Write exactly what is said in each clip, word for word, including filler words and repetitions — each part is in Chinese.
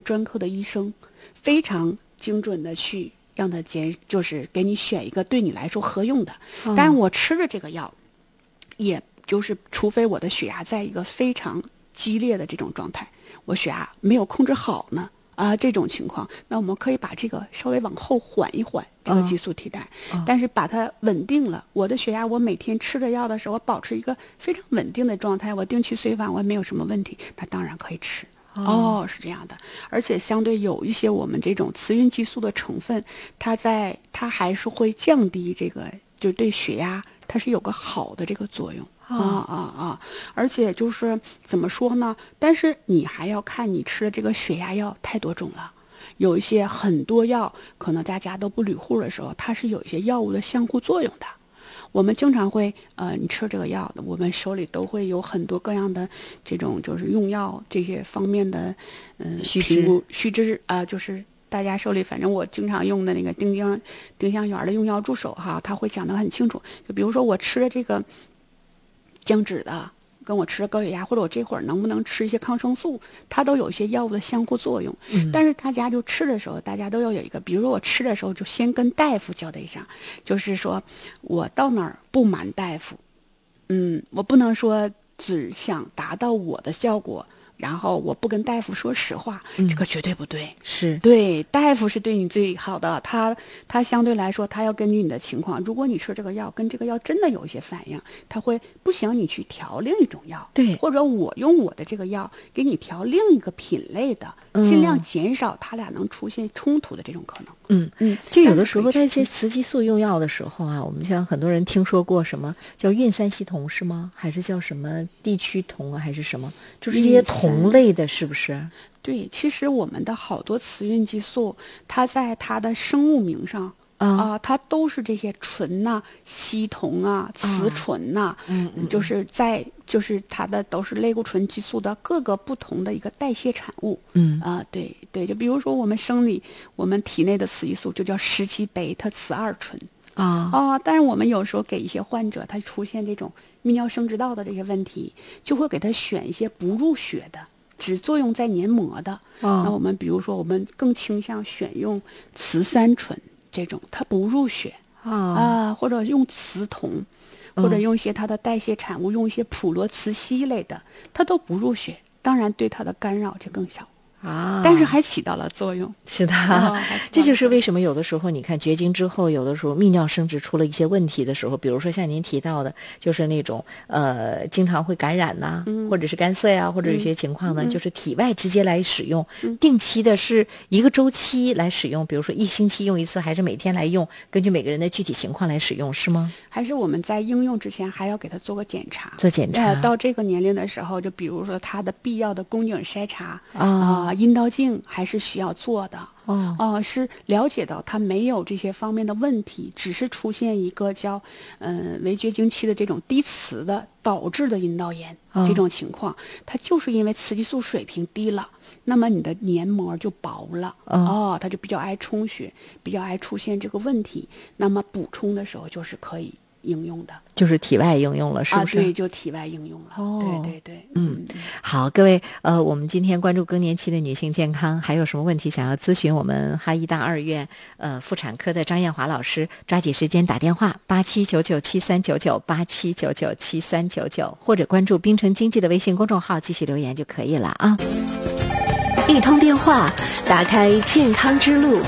专科的医生，非常精准的去让他减，就是给你选一个对你来说合用的。 嗯、 但是我吃的这个药，也就是除非我的血压在一个非常激烈的这种状态，我血压没有控制好呢。啊，这种情况，那我们可以把这个稍微往后缓一缓，这个激素替代， 嗯、 但是把它稳定了。我的血压，我每天吃着药的时候，我保持一个非常稳定的状态，我定期随访，我没有什么问题，那当然可以吃。哦，是这样的，而且相对有一些我们这种雌孕激素的成分，它在它还是会降低这个，就对血压它是有个好的这个作用。啊啊啊！而且就是怎么说呢？但是你还要看你吃的这个血压药太多种了，有一些很多药可能大家都不捋户的时候，它是有一些药物的相互作用的。我们经常会呃，你吃这个药的，我们手里都会有很多各样的这种就是用药这些方面的嗯、呃、 须知须知啊、呃，就是大家手里反正我经常用的那个丁香丁香园的用药助手哈，他会讲得很清楚。就比如说我吃的这个降脂的，跟我吃的高血压，或者我这会儿能不能吃一些抗生素，它都有一些药物的相互作用。 嗯、 但是大家就吃的时候，大家都要有一个，比如说我吃的时候就先跟大夫交代上，就是说我到哪儿不瞒大夫，嗯，我不能说只想达到我的效果，然后我不跟大夫说实话， 嗯、 这个绝对不对。 是对，大夫是对你最好的，他他相对来说，他要根据你的情况，如果你吃这个药跟这个药真的有一些反应，他会不行你去调另一种药， 对， 或者我用我的这个药给你调另一个品类的， 嗯、 尽量减少他俩能出现冲突的这种可能。 嗯嗯， 就有的时候在一些雌激素用药的时候啊，我们像很多人听说过什么叫孕三烯酮是吗？还是叫什么地区酮啊？还是什么？就是这些酮类的，是不是？ 对，其实我们的好多雌孕激素，它在它的生物名上啊、呃，它都是这些醇呐、烯酮啊、雌醇呐、啊， 嗯嗯， 就是在就是它的都是类固醇激素的各个不同的一个代谢产物。 嗯啊、呃，对对，就比如说我们生理我们体内的雌激素就叫十七贝塔雌二醇啊啊、呃，但是我们有时候给一些患者他出现这种泌尿生殖道的这些问题，就会给他选一些不入血的。只作用在黏膜的， 哦、 那我们比如说，我们更倾向选用雌三醇这种，它不入血啊、 哦呃，或者用雌酮，或者用一些它的代谢产物，用一些普罗雌烯类的，它都不入血，当然对它的干扰就更小。 啊， 但是还起到了作用。 是的， 哦、 这就是为什么有的时候你看绝经之后，有的时候泌尿生殖出了一些问题的时候，比如说像您提到的，就是那种呃经常会感染呐、啊嗯， 或者是干涩呀、啊，或者有些情况呢、 嗯， 就是体外直接来使用， 嗯、 定期的是一个周期来使用，比如说一星期用一次，还是每天来用，根据每个人的具体情况来使用，是吗？ 还是我们在应用之前还要给他做个检查？ 做检查。 呃、到这个年龄的时候，就比如说他的必要的宫颈筛查啊、 哦呃，阴道镜。还是需要做的哦， 呃，是了解到他没有这些方面的问题，只是出现一个叫嗯、呃、围绝经期的这种低雌的导致的阴道炎、 哦、 这种情况，它就是因为雌激素水平低了，那么你的黏膜就薄了， 哦， 哦它就比较爱充血，比较爱出现这个问题，那么补充的时候就是可以应用的， 就是体外应用了，是不是？ 啊，对，就体外应用了。 哦， 对对对， 嗯，好，各位，呃，我们今天关注更年期的女性健康，还有什么问题想要咨询我们哈医大二院呃妇产科的张艳华老师，抓紧时间打电话八七九九七三九九八七九九七三九九，或者关注滨城经济的微信公众号继续留言就可以了啊。 一通电话打开健康之路，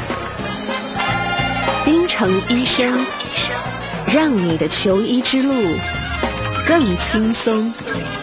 滨城医生。让你的求医之路更轻松。